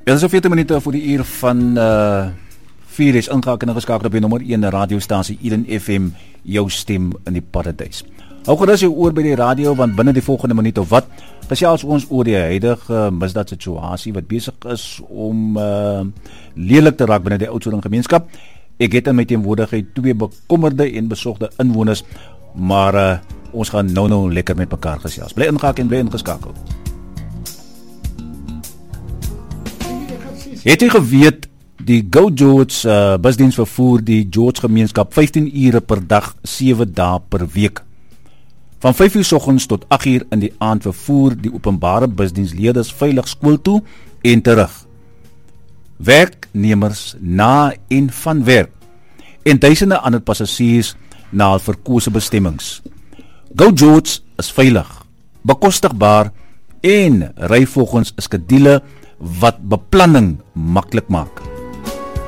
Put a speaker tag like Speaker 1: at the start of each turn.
Speaker 1: Ja, dit is 14 minute voor die uur van 4 is ingehaak en ingeskakel op die nommer 1 radiostasie Eden FM, jou stem in die paradys. Hou gerus jou oor by die radio, want binne die volgende minuut of wat, gesels ons oor die huidige misdaadsituasie wat besig is om lelik te raak binne die Oudtshoorn gemeenskap. Ek het in my teenwoordigheid 2 bekommerde en besorgde inwoners, maar ons gaan nou lekker met mekaar gesels. Bly ingehaak en bly ingeskakel. Het jy geweet, die Go George busdiens vervoer die George gemeenskap 15 ure per dag, 7 dae per week. Van 5 uur soggens tot 8 uur in die aand vervoer die openbare busdiensleerders veilig skool toe en terug. Werknemers na en van werk en duisende ander passasiers na hul verkose bestemmings. Go George is veilig, bekostigbaar en ry volgens 'n skedule wat beplanning maklik maak.